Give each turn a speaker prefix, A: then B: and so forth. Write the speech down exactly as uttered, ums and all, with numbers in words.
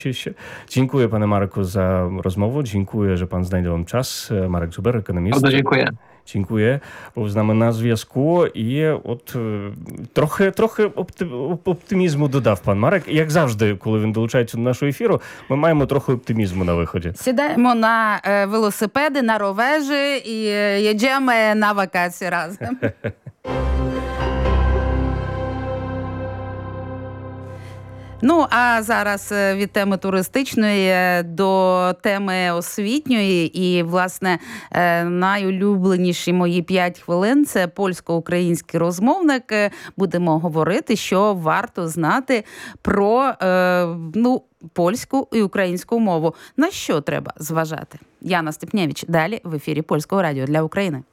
A: Się. Dziękuję panie Marku za rozmowę. Dziękuję, że pan znajdował czas. Marek Zuber, ekonomista.
B: Bardzo dziękuję.
A: Dziękuję. Був з нами на зв'язку. І от трохи, трохи оптимізму додав пан Марек. Як завжди, коли він долучається до нашого ефіру, ми маємо трохи оптимізму на виході.
C: Сідаємо на велосипеди, на ровежі і їдемо на вакації разом. Ну, а зараз від теми туристичної до теми освітньої. І, власне, найулюбленіші мої п'ять хвилин – це польсько-український розмовник. Будемо говорити, що варто знати про, ну, польську і українську мову. На що треба зважати? Яна Степнєвич. Далі в ефірі Польського радіо для України.